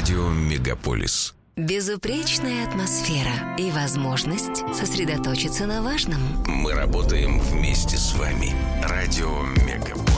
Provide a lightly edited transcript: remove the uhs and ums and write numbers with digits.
Радио Мегаполис. Безупречная атмосфера и возможность сосредоточиться на важном. Мы работаем вместе с вами. Радио Мегаполис.